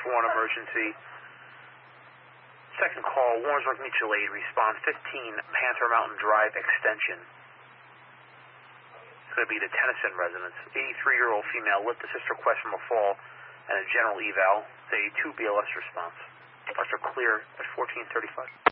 411 emergency. Second call, Warrensburg Mutual Aid, response 15 Panther Mountain Drive extension. It's going to be the Tennyson residence. 83-year-old female lit assist request from a fall and a general eval. A 2 BLS response. Are clear at 1435.